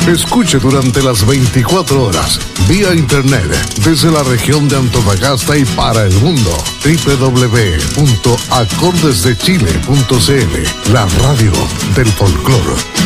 Escuche durante las 24 horas, vía internet, desde la región de Antofagasta y para el mundo. www.acordesdechile.cl, la radio del folclore.